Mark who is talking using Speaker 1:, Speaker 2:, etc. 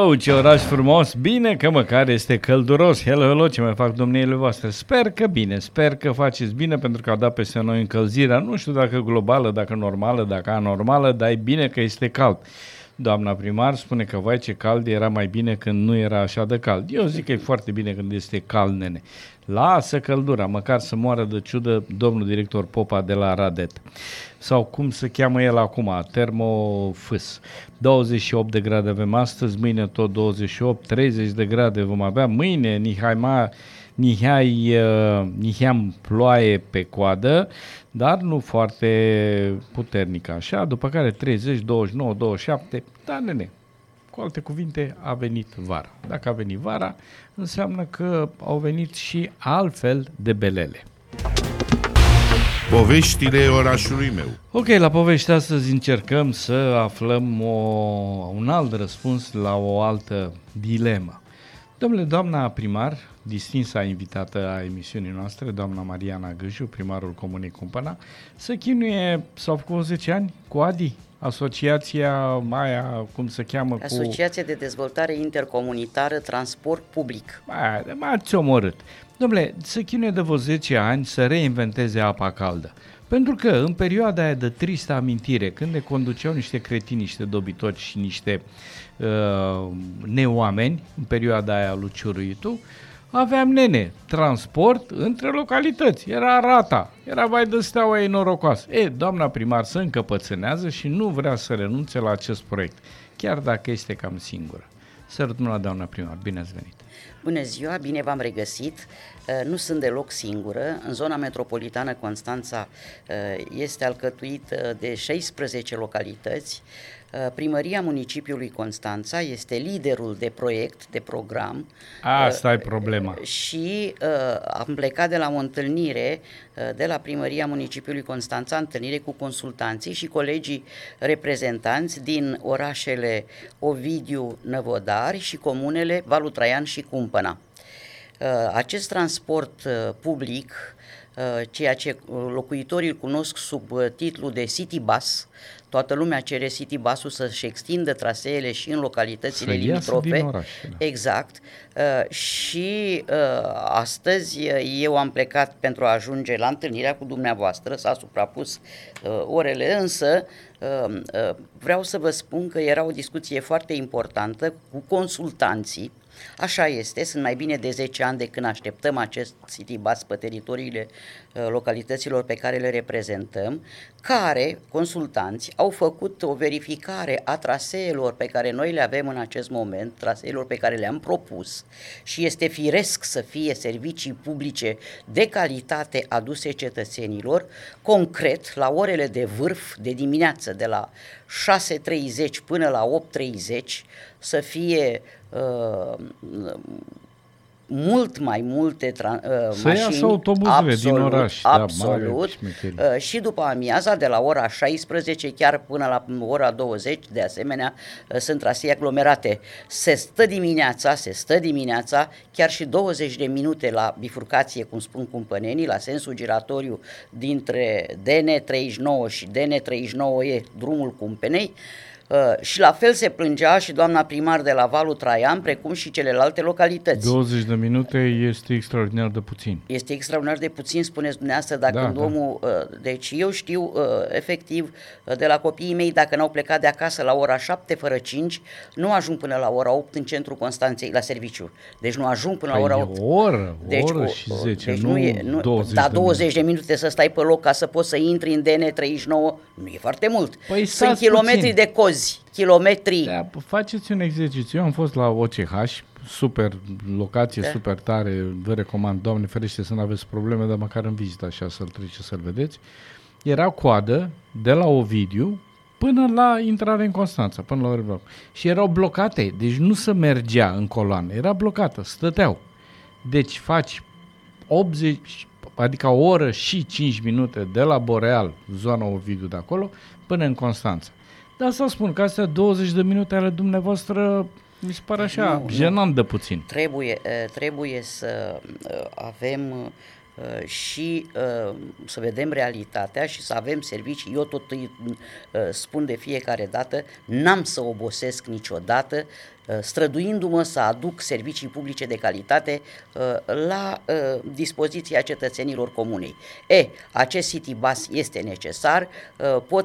Speaker 1: Hello, ce oraș frumos! Bine că măcar este călduros. Hello, ce mai fac domniile voastre? Sper că bine, sper că faceți bine pentru că au dat peste noi încălzirea. Nu știu dacă globală, dacă normală, dacă anormală, dar e bine că este cald. Doamna primar spune că, vai ce cald, era mai bine când nu era așa de cald. Eu zic că e foarte bine când este cald, nene. Lasă căldura, măcar să moară de ciudă domnul director Popa de la Radet. Sau cum se cheamă el acum, termofâs. 28 de grade avem astăzi, mâine tot 28, 30 de grade vom avea. Mâine niheam ploaie pe coadă, dar nu foarte puternică așa, după care 30, 29, 27, da, nene, cu alte cuvinte, a venit vara. Dacă a venit vara, înseamnă că au venit și altfel de belele.
Speaker 2: Poveștile orașului meu.
Speaker 1: Ok, la povești astăzi încercăm să aflăm un alt răspuns la o altă dilemă. Domnule, doamna primar, distinsa invitată a emisiunii noastre, doamna Mariana Gâju, primarul Comunei Cumpăna, se chinuie, s-au făcut 10 ani cu ADI, asociația Maia, cum se cheamă?
Speaker 3: Asociația de Dezvoltare Intercomunitară Transport Public.
Speaker 1: M-ați omorât. Dom'le, se chinuie de vreo 10 ani să reinventeze apa caldă. Pentru că în perioada aia de tristă amintire, când ne conduceau niște cretini, niște dobitoci și niște neoameni, în perioada aia lui Ciuruitu, aveam, nene, transport între localități. Era rata, era vai de steaua ei norocoasă. Doamna primar se încăpățânează și nu vrea să renunțe la acest proiect, chiar dacă este cam singură. Sărut la doamna primar, bine ați venit!
Speaker 3: Bună ziua, bine v-am regăsit. Nu sunt deloc singură. În zona metropolitană Constanța este alcătuită de 16 localități. Primăria municipiului Constanța este liderul de proiect, de program.
Speaker 1: Asta e problema.
Speaker 3: Și am plecat de la o întâlnire de la Primăria municipiului Constanța, întâlnire cu consultanții și colegii reprezentanți din orașele Ovidiu, Năvodari și comunele Valul Traian și Cumpăna. Acest transport public, ceea ce locuitorii îl cunosc sub titlul de City Bus, toată lumea cere City Bus-ul să-și extindă traseele și în localitățile limitrofe.
Speaker 1: Oraș, da.
Speaker 3: Exact. Și astăzi eu am plecat pentru a ajunge la întâlnirea cu dumneavoastră, s-a suprapus orele, însă vreau să vă spun că era o discuție foarte importantă cu consultanții. Așa este, sunt mai bine de 10 ani de când așteptăm acest City Bus pe teritoriile localităților pe care le reprezentăm, care, consultanți, au făcut o verificare a traseelor pe care noi le avem în acest moment, traseelor pe care le-am propus și este firesc să fie servicii publice de calitate aduse cetățenilor, concret, la orele de vârf de dimineață, de la 6:30 până la 8:30, să fie mult mai multe mașini,
Speaker 1: autobuzele din oraș,
Speaker 3: absolut, și după amiaza de la ora 16 chiar până la ora 20, de asemenea, sunt trasee aglomerate. Se stă dimineața, chiar și 20 de minute la bifurcație, cum spun cumpănenii, la sensul giratoriu dintre DN39 și DN39E, drumul Cumpenei. Și la fel se plângea și doamna primar de la Valul Traian, precum și celelalte localități.
Speaker 1: 20 de minute este extraordinar de puțin.
Speaker 3: Este extraordinar de puțin, spuneți dumneavoastră, dacă omul... Deci eu știu, efectiv, de la copiii mei, dacă n-au plecat de acasă la ora 7 fără 5, nu ajung până la ora 8 în centrul Constanței, la serviciu. Deci nu ajung până la ora 8.
Speaker 1: O oră și 10,
Speaker 3: deci
Speaker 1: nu 20
Speaker 3: dar 20 de minute să stai pe loc ca să poți să intri în DN39, nu e foarte mult.
Speaker 1: Păi
Speaker 3: sunt kilometri de cozi. Kilometri.
Speaker 1: Da, faceți un exercițiu. Eu am fost la OCH, super locație, super tare, vă recomand, Doamne ferește să nu aveți probleme, dar măcar în vizită așa să-l treceți, să-l vedeți. Era coadă de la Ovidiu până la intrare în Constanța, până la Orebloc. Și erau blocate, deci nu se mergea în coloană, era blocată, stăteau. Deci faci 80, adică o oră și 5 minute de la Boreal, zona Ovidiu de acolo, până în Constanța. Dar să spun că astea 20 de minute ale dumneavoastră mi se pare așa jenant de puțin.
Speaker 3: Trebuie să avem și să vedem realitatea și să avem servicii. Eu tot spun de fiecare dată, n-am să obosesc niciodată străduindu-mă să aduc servicii publice de calitate la dispoziția cetățenilor comunei. Acest City Bus este necesar, pot